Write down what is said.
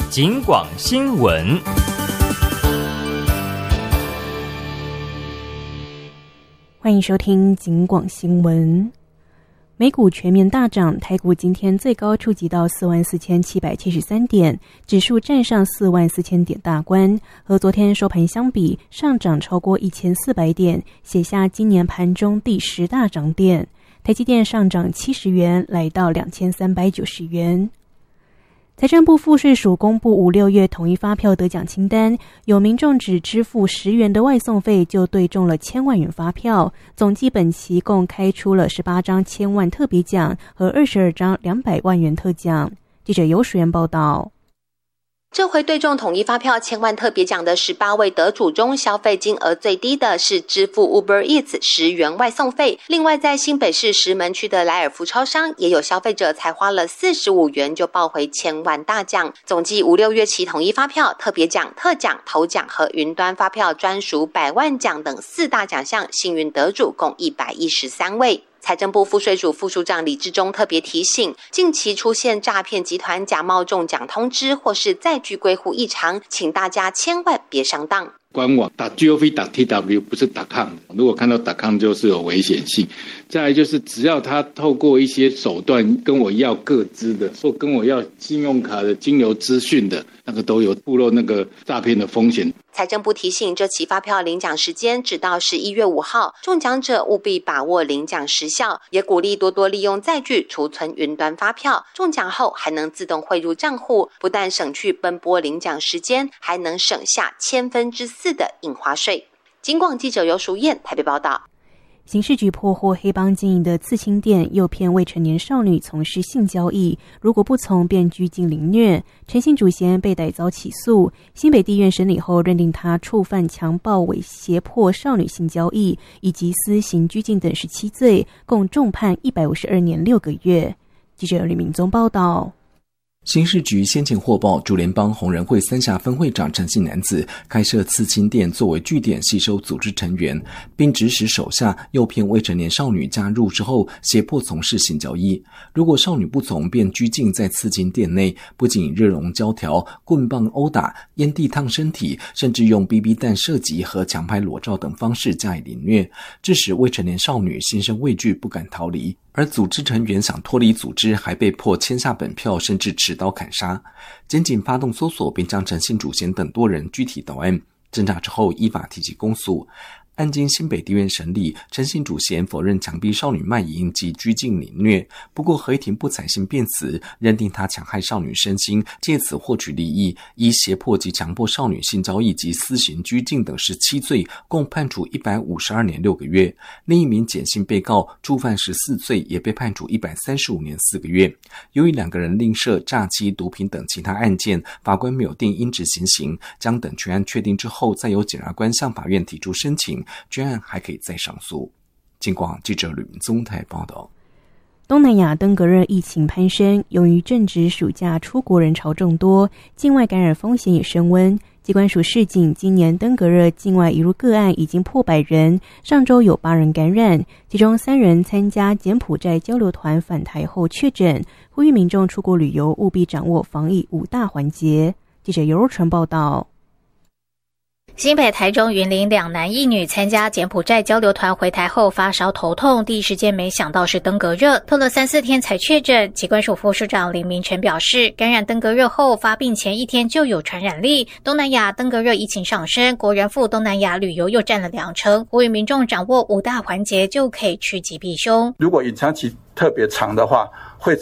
警广新闻。 欢迎收听警广新闻。美股全面大涨，台股今天最高触及到44,773点，指数站上44,000点大关，和昨天收盘相比，上涨超过1400点，写下今年盘中第10大涨点。台积电上涨70元，来到2390元。财政部赋税署公布5、6月统一发票得奖清单，有民众只支付10元的外送费就对中了1000万元发票，总计本期共开出了18张1000万特别奖和22张200万元特奖。记者游淑媛报道。 这回对中统一发票1000万特别奖的18位得主中，消费金额最低的是支付 Uber Eats 10元外送费。另外，在新北市石门区的莱尔富超商，也有消费者才花了45元就抱回1000万大奖。总计5、6月期统一发票、特别奖、特奖、头奖和云端发票专属100万奖等4大奖项，幸运得主共113位。财政部赋税署副署长李志忠特别提醒，近期出现诈骗集团假冒中奖通知或是载具归户异常，请大家千万别上当。 官网.gov.tw 不是.com， 如果看到.com 就是有危险性。再来就是只要他透过一些手段跟我要个资的，或跟我要信用卡的金流资讯的，那个都有暴露那个诈骗的风险。 财政部提醒，这期发票领奖时间直到11月5号，中奖者务必把握领奖时效，也鼓励多多利用载具储存云端发票，中奖后还能自动汇入账户，不但省去奔波领奖时间，还能省下4%的印花税。警广记者游淑燕台北报道。 刑事局破获黑帮经营的刺青店，诱骗未成年少女从事性交易，如果不从便拘禁凌虐。陈姓主嫌被逮遭起诉，新北地院审理后认定他触犯强暴、猥胁迫少女性交易以及私刑拘禁等17罪，共重判152年6个月。记者李明宗报道。 刑事局先前获报，竹联帮红人会三峡分会长陈姓男子开设刺青店作为据点吸收组织成员，并指使手下诱骗未成年少女加入之后胁迫从事性交易。如果少女不从，便拘禁在刺青店内，不仅热熔胶条、棍棒殴打、烟蒂烫身体，甚至用 BB 弹射击和强拍裸照等方式加以凌虐，致使未成年少女心生畏惧，不敢逃离。而组织成员想脱离组织，还被迫签下本票，甚至持刀砍杀。检警发动搜索，并将陈姓主嫌等多人具体到案。侦查之后，依法提起公诉。案经新北地院审理，陈姓主嫌否认强逼少女卖淫及拘禁凌虐，不过合议庭不采信辩词，认定他强害少女身心，借此获取利益，依胁迫及强迫少女性交易及私刑拘禁等17罪，共判处152年6个月。另一名简姓被告触犯14罪，也被判处135年4个月。由于两个人另涉诈欺、毒品等其他案件，法官没有定应执行刑，将等全案确定之后，再由检察官向法院提出申请，专案还可以再上诉。警广记者吕明宗台报道。 东南亚登革热疫情攀升，由于正值暑假，出国人潮众多，境外感染风险也升温。疾管署示警，今年登革热境外移入个案已经破100人，上周有8人感染，其中3人参加柬埔寨交流团返台后确诊，呼吁民众出国旅游务必掌握防疫5大环节。记者尤若纯报道。 新北、台中、云林2男1女参加柬埔寨交流团回台后发烧头痛，第一时间没想到是登革热，拖了3、4天才确诊。疾管署副署长林明成表示，感染登革热后发病前1天就有传染力，东南亚登革热疫情上升，国人赴东南亚旅游又占了2成，呼吁民众掌握5大环节就可以趋吉避凶。 如果隐藏期特别长的话，会